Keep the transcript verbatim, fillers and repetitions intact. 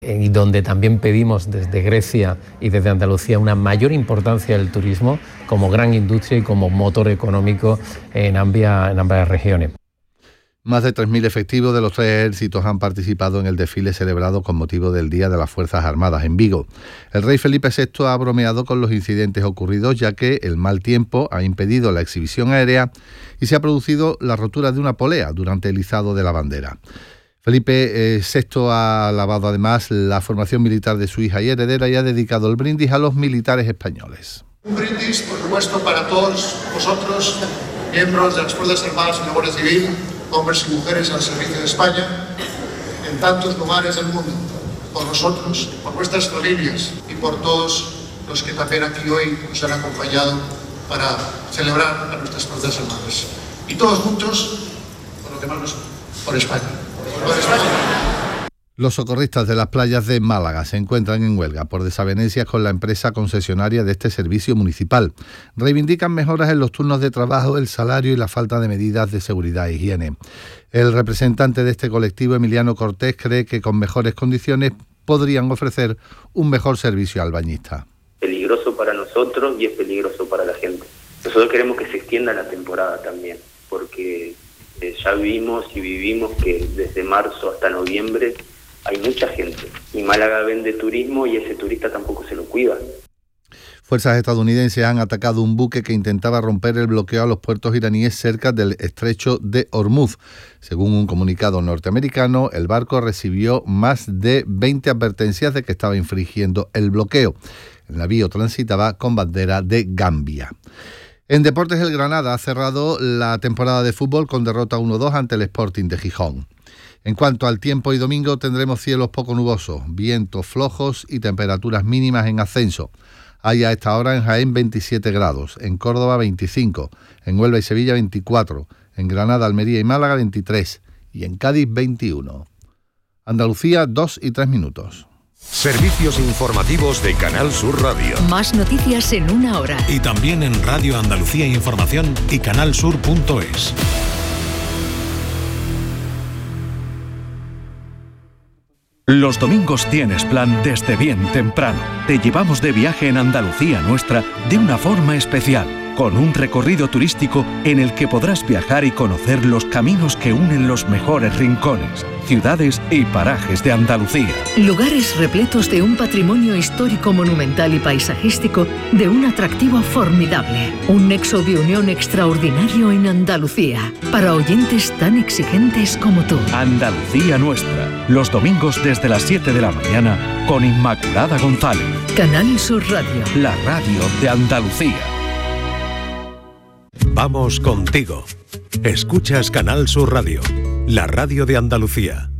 y donde también pedimos desde Grecia y desde Andalucía una mayor importancia del turismo como gran industria y como motor económico en ambas, en ambas regiones. Más de tres mil efectivos de los tres ejércitos han participado en el desfile celebrado con motivo del Día de las Fuerzas Armadas en Vigo. El rey Felipe sexto ha bromeado con los incidentes ocurridos, ya que el mal tiempo ha impedido la exhibición aérea y se ha producido la rotura de una polea durante el izado de la bandera. Felipe eh, sexto ha alabado además la formación militar de su hija y heredera y ha dedicado el brindis a los militares españoles. Un brindis, por supuesto, para todos vosotros, miembros de las Fuerzas Armadas y la Guardia Civil, hombres y mujeres al servicio de España, en tantos lugares del mundo, por vosotros, por vuestras familias y por todos los que también aquí hoy nos han acompañado para celebrar a nuestras Fuerzas Armadas. Y todos juntos, por lo que más nos... por España. Por España. Los socorristas de las playas de Málaga se encuentran en huelga por desavenencias con la empresa concesionaria de este servicio municipal. Reivindican mejoras en los turnos de trabajo, el salario y la falta de medidas de seguridad e higiene. El representante de este colectivo, Emiliano Cortés, cree que con mejores condiciones podrían ofrecer un mejor servicio al bañista. Peligroso para nosotros y es peligroso para la gente. Nosotros queremos que se extienda la temporada también, porque eh, ya vimos y vivimos que desde marzo hasta noviembre hay mucha gente y Málaga vende turismo y ese turista tampoco se lo cuida. Fuerzas estadounidenses han atacado un buque que intentaba romper el bloqueo a los puertos iraníes cerca del estrecho de Hormuz. Según un comunicado norteamericano, el barco recibió más de veinte advertencias de que estaba infringiendo el bloqueo. El navío transitaba con bandera de Gambia. En deportes, el Granada ha cerrado la temporada de fútbol con derrota uno dos ante el Sporting de Gijón. En cuanto al tiempo, y domingo tendremos cielos poco nubosos, vientos flojos y temperaturas mínimas en ascenso. Hay a esta hora en Jaén veintisiete grados, en Córdoba veinticinco, en Huelva y Sevilla veinticuatro, en Granada, Almería y Málaga veintitrés y en Cádiz veintiuno. Andalucía, dos y tres minutos. Servicios informativos de Canal Sur Radio. Más noticias en una hora. Y también en Radio Andalucía Información y canal sur punto es. Los domingos tienes plan desde bien temprano. Te llevamos de viaje en Andalucía nuestra de una forma especial, con un recorrido turístico en el que podrás viajar y conocer los caminos que unen los mejores rincones, ciudades y parajes de Andalucía. Lugares repletos de un patrimonio histórico, monumental y paisajístico de un atractivo formidable. Un nexo de unión extraordinario en Andalucía, para oyentes tan exigentes como tú. Andalucía nuestra, los domingos desde las siete de la mañana con Inmaculada González. Canal Sur Radio. La radio de Andalucía. Vamos contigo. Escuchas Canal Sur Radio, la radio de Andalucía.